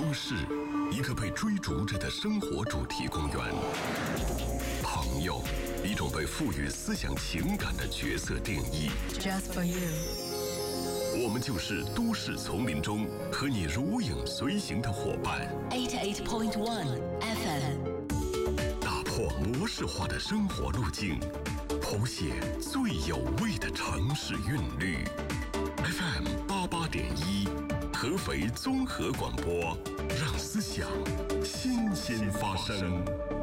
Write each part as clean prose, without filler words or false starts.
都市，一个被追逐着的生活主题公园。朋友，一种被赋予思想情感的角色定义。 Just for you。 我们就是都市丛林中和你如影随形的伙伴。 88.1 FM。 打破模式化的生活路径，谱写最有味的城市韵律。FM 88.1，合肥综合广播，让思想新鲜发生。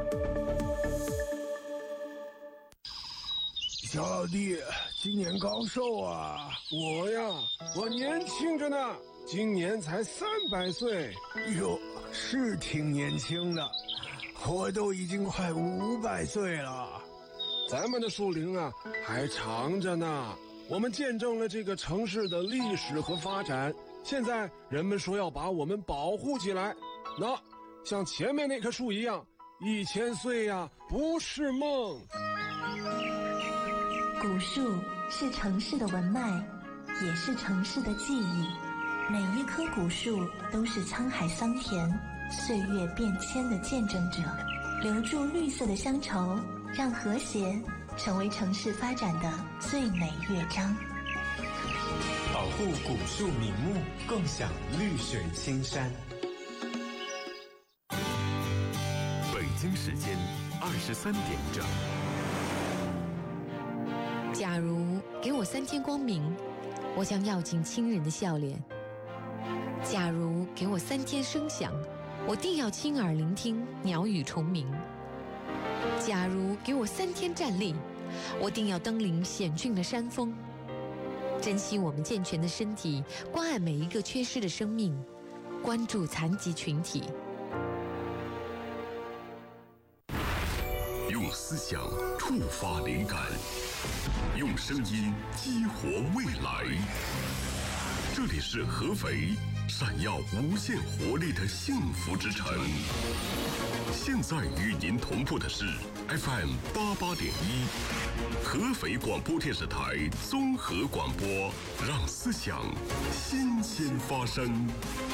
小老弟，今年高寿啊？我年轻着呢，今年才300岁。哟，是挺年轻的，我都已经快500岁了。咱们的树龄啊，还长着呢。我们见证了这个城市的历史和发展，现在人们说要把我们保护起来。那像前面那棵树一样，1000岁呀，不是梦。 古树是城市的文脉，也是城市的记忆。每一棵古树都是沧海桑田、岁月变迁的见证者，留住绿色的乡愁，让和谐成为城市发展的最美乐章。 保护古树名木，共享绿水青山。 北京时间23点整。 假如给我3天光明，我将要尽亲人的笑脸；假如给我3天声响，我定要亲耳聆听鸟语虫鸣；假如给我3天站立，我定要登临险峻的山峰。珍惜我们健全的身体，关爱每一个缺失的生命，关注残疾群体。 用思想触发灵感，用声音激活未来。这里是合肥，闪耀无限活力的幸福之城。现在与您同步的是 FM 88.1，合肥广播电视台综合广播，让思想新鲜发生。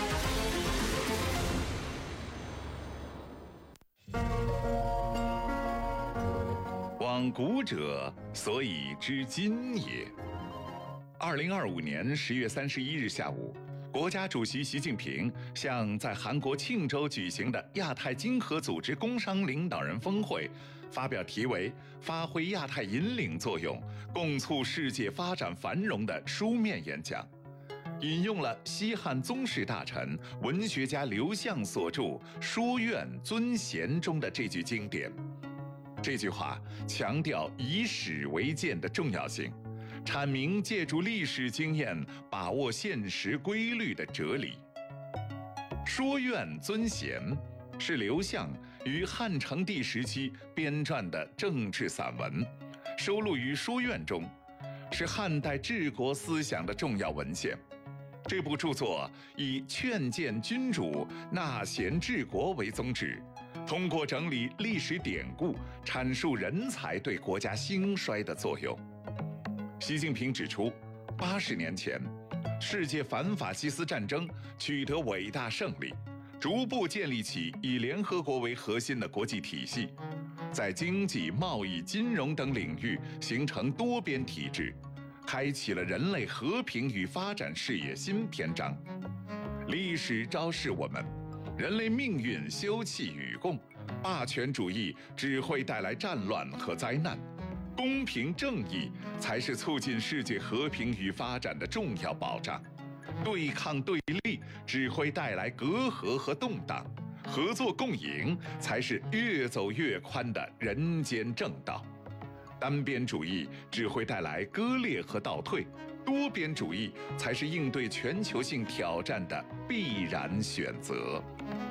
往古者，所以知今也。2025年10月31日下午，国家主席习近平向在韩国庆州举行的亚太经合组织工商领导人峰会发表题为“发挥亚太引领作用，共促世界发展繁荣”的书面演讲，引用了西汉宗室大臣、文学家刘向所著《书院尊贤》中的这句经典。这句话强调以史为鉴的重要性，阐明借助历史经验把握现实规律的哲理。说院尊贤是刘向于汉成帝时期编撰的政治散文，收录于《书院》中，是汉代治国思想的重要文献。这部著作以劝谏君主、纳贤治国为宗旨，通过整理历史典故，阐述人才对国家兴衰的作用。习近平指出，80年前，世界反法西斯战争取得伟大胜利，逐步建立起以联合国为核心的国际体系，在经济、贸易、金融等领域形成多边体制，开启了人类和平与发展事业新篇章。历史昭示我们，人类命运休戚与共，霸权主义只会带来战乱和灾难，公平正义才是促进世界和平与发展的重要保障。对抗对立只会带来隔阂和动荡，合作共赢才是越走越宽的人间正道。单边主义只会带来割裂和倒退，多边主义才是应对全球性挑战的必然选择。